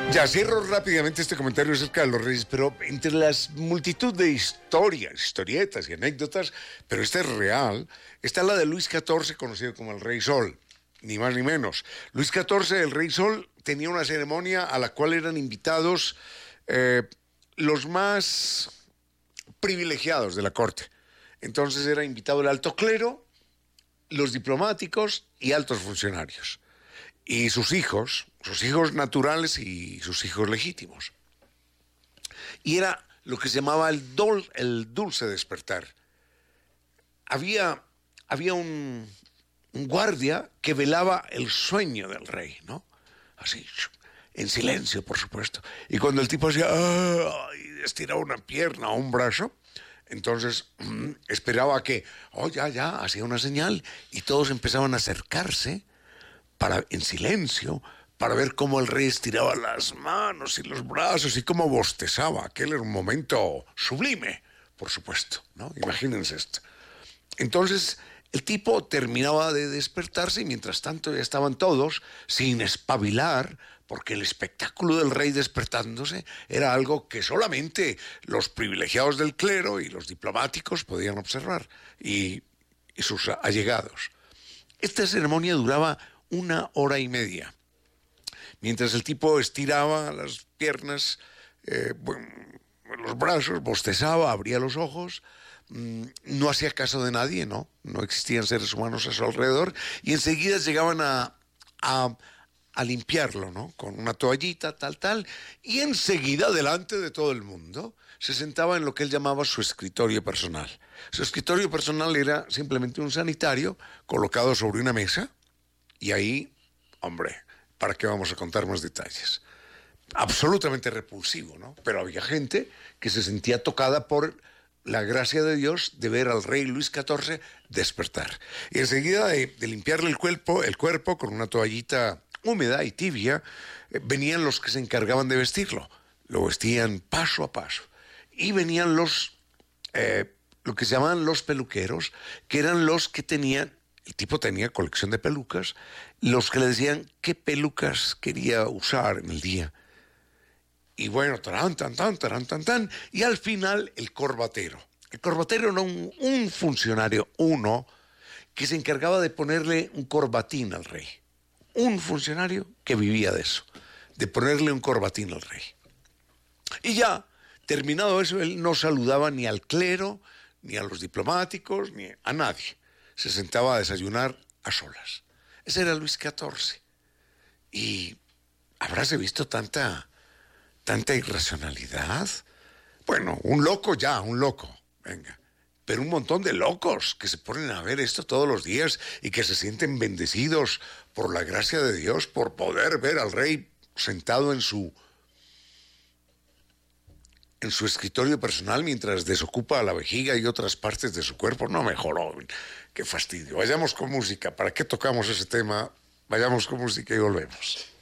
Ya cierro rápidamente este comentario acerca de los reyes, pero entre las multitud de historias, historietas y anécdotas, pero esta es real, está la de Luis XIV, conocido como el Rey Sol, ni más ni menos. Luis XIV, el Rey Sol, tenía una ceremonia a la cual eran invitados los más privilegiados de la corte. Entonces era invitado el alto clero, los diplomáticos y altos funcionarios. Y sus hijos naturales y sus hijos legítimos. Y era lo que se llamaba el dulce despertar. Había un guardia que velaba el sueño del rey, ¿no? Así, en silencio, por supuesto. Y cuando el tipo hacía, estiraba una pierna o un brazo, entonces esperaba que, ya, hacía una señal, y todos empezaban a acercarse en silencio, para ver cómo el rey estiraba las manos y los brazos y cómo bostezaba. Aquel era un momento sublime, por supuesto, ¿no? Imagínense esto. Entonces, el tipo terminaba de despertarse y mientras tanto ya estaban todos sin espabilar, porque el espectáculo del rey despertándose era algo que solamente los privilegiados del clero y los diplomáticos podían observar, y sus allegados. Esta ceremonia duraba 1 hora y media. Mientras el tipo estiraba las piernas, los brazos, bostezaba, abría los ojos, no hacía caso de nadie, ¿no? No existían seres humanos a su alrededor, y enseguida llegaban a limpiarlo, ¿no? Con una toallita, tal, y enseguida, delante de todo el mundo, se sentaba en lo que él llamaba su escritorio personal. Su escritorio personal era simplemente un sanitario colocado sobre una mesa, y ahí, hombre, ¿para qué vamos a contar más detalles? Absolutamente repulsivo, ¿no? Pero había gente que se sentía tocada por la gracia de Dios de ver al rey Luis XIV despertar. Y enseguida de limpiarle el cuerpo con una toallita húmeda y tibia, venían los que se encargaban de vestirlo. Lo vestían paso a paso. Y venían lo que se llamaban los peluqueros, que eran los que tenían. El tipo tenía colección de pelucas, los que le decían qué pelucas quería usar en el día. Y bueno, tan, y al final el corbatero. El corbatero era un funcionario, que se encargaba de ponerle un corbatín al rey. Un funcionario que vivía de eso, de ponerle un corbatín al rey. Y ya, terminado eso, él no saludaba ni al clero, ni a los diplomáticos, ni a nadie. Se sentaba a desayunar a solas. Ese era Luis XIV. Y habráse visto tanta irracionalidad. Bueno, un loco, venga. Pero un montón de locos que se ponen a ver esto todos los días y que se sienten bendecidos por la gracia de Dios, por poder ver al rey sentado en su escritorio personal mientras desocupa la vejiga y otras partes de su cuerpo. No mejoró. Qué fastidio. Vayamos con música. ¿Para qué tocamos ese tema? Vayamos con música y volvemos.